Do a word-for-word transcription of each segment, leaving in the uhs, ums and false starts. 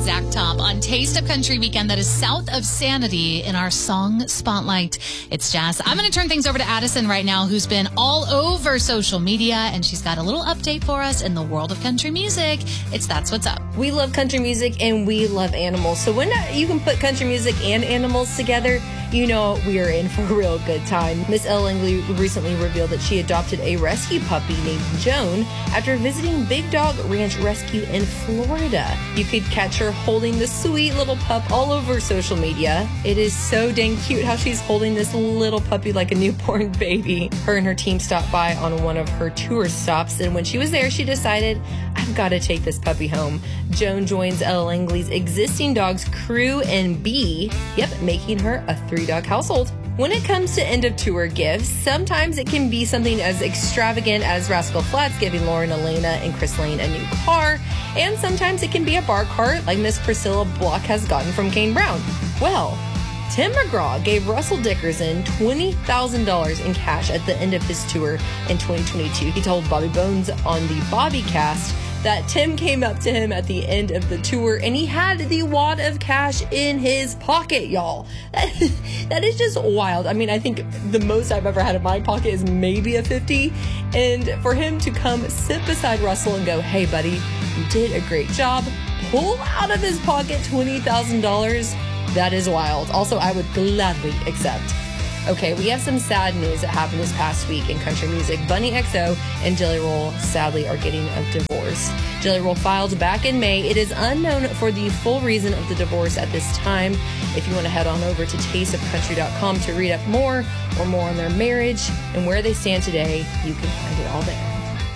Zach Top on Taste of Country Weekend. That is South of Sanity in our song Spotlight. It's Jazz. I'm going to turn things over to Addison right now, who's been all over social media, and she's got a little update for us in the world of country music. It's That's What's Up. We love country music and we love animals. So when you can put country music and animals together, you know we are in for a real good time. Miss Elle Langley recently revealed that she adopted a rescue puppy named Joan after visiting Big Dog Ranch Rescue in Florida. You could catch her holding the sweet little pup all over social media. It is so dang cute how she's holding this little puppy like a newborn baby. Her and her team stopped by on one of her tour stops, and when she was there, she decided, I've got to take this puppy home. Joan joins Elle Langley's existing dogs Crew and Bee, yep, making her a three-dog household. When it comes to end-of-tour gifts, sometimes it can be something as extravagant as Rascal Flatts giving Lauren Elena and Chris Lane a new car, and sometimes it can be a bar cart like Miss Priscilla Block has gotten from Kane Brown. Well, Tim McGraw gave Russell Dickerson twenty thousand dollars in cash at the end of his tour in twenty twenty-two. He told Bobby Bones on the Bobby Cast that Tim came up to him at the end of the tour and he had the wad of cash in his pocket, y'all. That, that is just wild. I mean, I think the most I've ever had in my pocket is maybe a fifty. And for him to come sit beside Russell and go, hey, buddy, you did a great job, pull out of his pocket twenty thousand dollars, that is wild. Also, I would gladly accept. Okay, we have some sad news that happened this past week in country music. Bunny X O and Jelly Roll sadly are getting a divorce. Jelly Roll filed back in May. It is unknown for the full reason of the divorce at this time. If you want to head on over to taste of country dot com to read up more or more on their marriage and where they stand today, you can find it all there.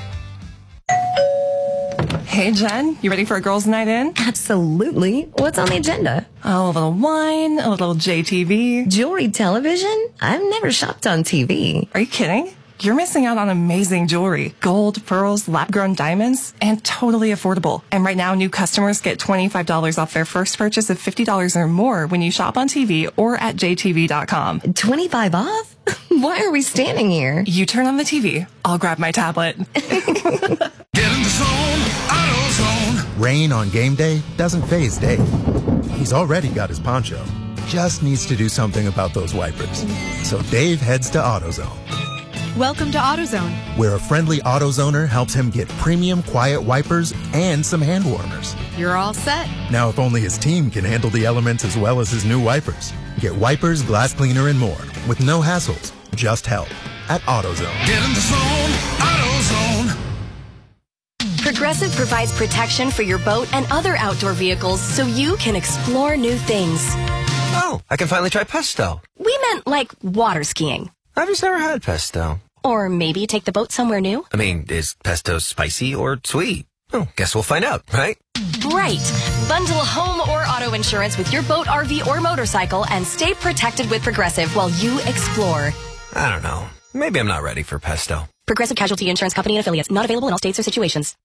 Hey, Jen, you ready for a girls' night in? Absolutely. What's on the agenda? Oh, a little wine, a little J T V. Jewelry television? I've never shopped on T V. Are you kidding? You're missing out on amazing jewelry. Gold, pearls, lab-grown diamonds, and totally affordable. And right now, new customers get twenty-five dollars off their first purchase of fifty dollars or more when you shop on T V or at J T V dot com. twenty-five off? Why are we standing here? You turn on the T V. I'll grab my tablet. Get in the zone, AutoZone. Rain on game day doesn't faze Dave. He's already got his poncho. Just needs to do something about those wipers. So Dave heads to AutoZone. Welcome to AutoZone, where a friendly AutoZoner helps him get premium quiet wipers and some hand warmers. You're all set. Now, if only his team can handle the elements as well as his new wipers. Get wipers, glass cleaner, and more with no hassles, just help at AutoZone. Get in the zone, AutoZone. Progressive provides protection for your boat and other outdoor vehicles so you can explore new things. Oh, I can finally try pesto. We meant like water skiing. I've just never had pesto. Or maybe take the boat somewhere new. I mean, is pesto spicy or sweet? Oh, guess we'll find out, right? Right. Bundle home or auto insurance with your boat, R V, or motorcycle and stay protected with Progressive while you explore. I don't know. Maybe I'm not ready for pesto. Progressive Casualty Insurance Company and Affiliates. Not available in all states or situations.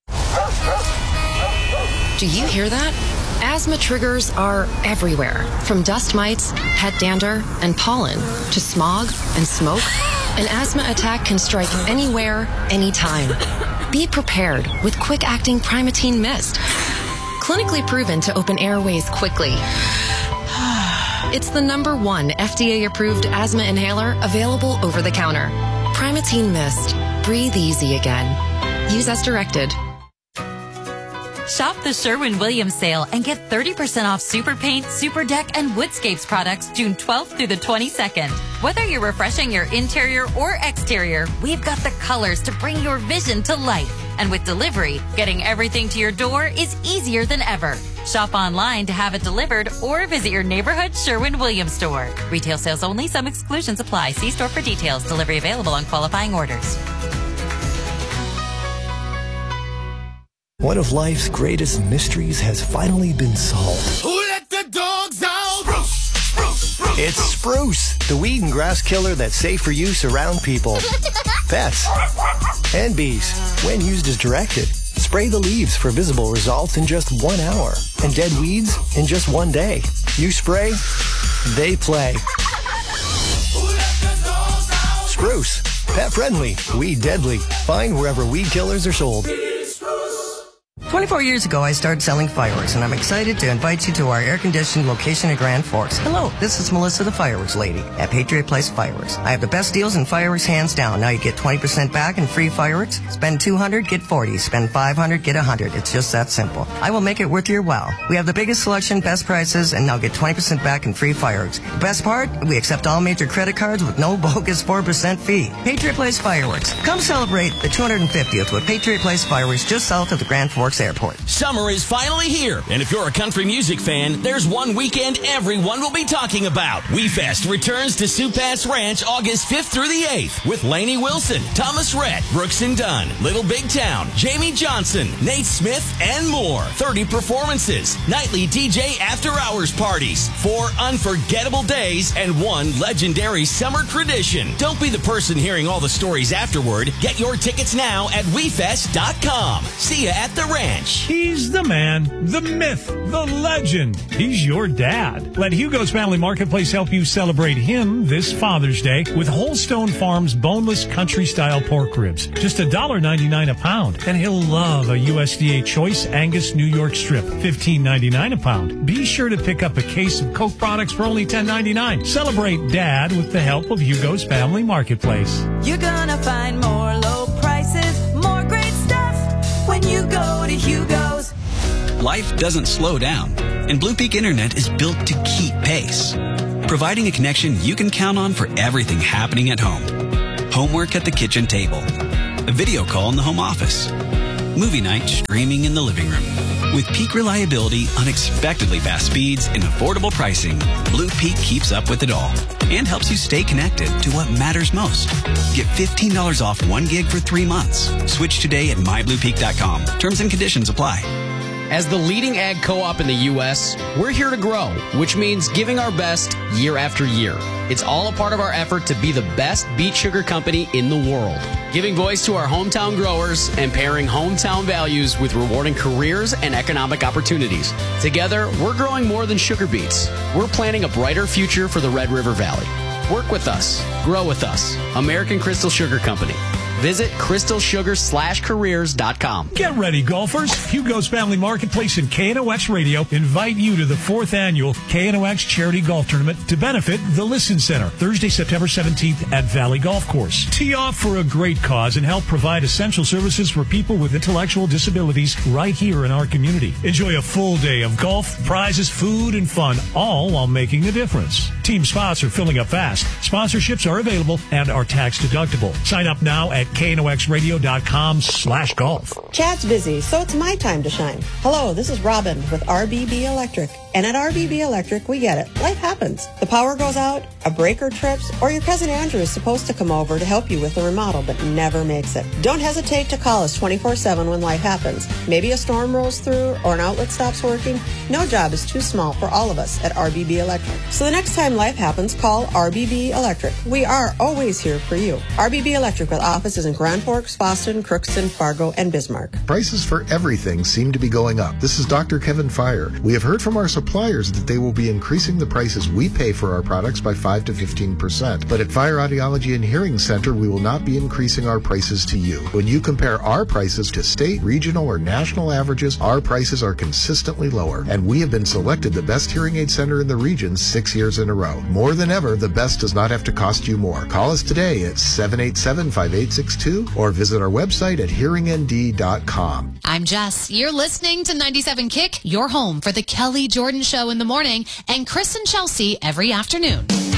Do you hear that? Asthma triggers are everywhere. From dust mites, pet dander, and pollen, to smog and smoke. An asthma attack can strike anywhere, anytime. Be prepared with quick-acting Primatene Mist. Clinically proven to open airways quickly. It's the number one F D A-approved asthma inhaler available over the counter. Primatene Mist. Breathe easy again. Use as directed. Shop the Sherwin-Williams sale and get thirty percent off Super Paint, Super Deck, and Woodscapes products June twelfth through the twenty-second. Whether you're refreshing your interior or exterior, we've got the colors to bring your vision to life. And with delivery, getting everything to your door is easier than ever. Shop online to have it delivered or visit your neighborhood Sherwin-Williams store. Retail sales only. Some exclusions apply. See store for details. Delivery available on qualifying orders. One of life's greatest mysteries has finally been solved. Who let the dogs out? Spruce, spruce, spruce. It's Spruce, the weed and grass killer that's safe for use around people, pets, and bees. When used as directed, spray the leaves for visible results in just one hour and dead weeds in just one day. You spray, they play. Spruce, pet friendly, weed deadly. Find wherever weed killers are sold. twenty-four years ago, I started selling fireworks, and I'm excited to invite you to our air-conditioned location in Grand Forks. Hello, this is Melissa, the fireworks lady at Patriot Place Fireworks. I have the best deals in fireworks, hands down. Now you get twenty percent back in free fireworks. Spend two hundred dollars, get forty dollars. Spend five hundred dollars, get one hundred dollars. It's just that simple. I will make it worth your while. We have the biggest selection, best prices, and now get twenty percent back in free fireworks. The best part? We accept all major credit cards with no bogus four percent fee. Patriot Place Fireworks. Come celebrate the two hundred fiftieth with Patriot Place Fireworks just south of the Grand Forks Airport. Summer is finally here, and if you're a country music fan, there's one weekend everyone will be talking about. WeFest returns to Sioux Pass Ranch August fifth through the eighth with Lainey Wilson, Thomas Rhett, Brooks and Dunn, Little Big Town, Jamie Johnson, Nate Smith, and more. thirty performances, nightly D J after-hours parties, four unforgettable days, and one legendary summer tradition. Don't be the person hearing all the stories afterward. Get your tickets now at we fest dot com. See ya at the ranch. He's the man, the myth, the legend. He's your dad. Let Hugo's Family Marketplace help you celebrate him this Father's Day with Holstone Farms boneless country-style pork ribs. Just one dollar ninety-nine a pound. And he'll love a U S D A Choice Angus New York Strip, fifteen ninety-nine a pound. Be sure to pick up a case of Coke products for only ten ninety-nine. Celebrate Dad with the help of Hugo's Family Marketplace. You're gonna find more low prices, more great stuff when you go to Hugo's. Life doesn't slow down, and Blue Peak Internet is built to keep pace, providing a connection you can count on for everything happening at home. Homework at the kitchen table, a video call in the home office, movie night streaming in the living room. With peak reliability, unexpectedly fast speeds, and affordable pricing, Blue Peak keeps up with it all and helps you stay connected to what matters most. Get fifteen dollars off one gig for three months. Switch today at my blue peak dot com. Terms and conditions apply. As the leading ag co-op in the U S, we're here to grow, which means giving our best year after year. It's all a part of our effort to be the best beet sugar company in the world, giving voice to our hometown growers and pairing hometown values with rewarding careers and economic opportunities. Together, we're growing more than sugar beets. We're planning a brighter future for the Red River Valley. Work with us. Grow with us. American Crystal Sugar Company. Visit crystal sugar slash careers dot com. Get ready, golfers. Hugo's Family Marketplace and K N O X Radio invite you to the fourth annual K N O X Charity Golf Tournament to benefit the Listen Center, Thursday, September seventeenth at Valley Golf Course. Tee off for a great cause and help provide essential services for people with intellectual disabilities right here in our community. Enjoy a full day of golf, prizes, food, and fun, all while making a difference. Team spots are filling up fast. Sponsorships are available and are tax deductible. Sign up now at K N O X radio dot com slash golf. Chad's busy, so it's my time to shine. Hello, this is Robin with R B B Electric. And at R B B Electric, we get it. Life happens. The power goes out, a breaker trips, or your cousin Andrew is supposed to come over to help you with the remodel, but never makes it. Don't hesitate to call us twenty-four seven when life happens. Maybe a storm rolls through or an outlet stops working. No job is too small for all of us at R B B Electric. So the next time life happens, call R B B Electric. We are always here for you. R B B Electric with offices in Grand Forks, Boston, Crookston, Fargo, and Bismarck. Prices for everything seem to be going up. This is Doctor Kevin Fire. We have heard from our suppliers that they will be increasing the prices we pay for our products by five to fifteen percent. But at Fire Audiology and Hearing Center, we will not be increasing our prices to you. When you compare our prices to state, regional, or national averages, our prices are consistently lower. And we have been selected the best hearing aid center in the region six years in a row. More than ever, the best does not have to cost you more. Call us today at seven eight seven, five eight six two or visit our website at hearing n d dot com. I'm Jess. You're listening to ninety-seven Kick, your home for the Kelly Jordan Show in the morning and Chris and Chelsea every afternoon.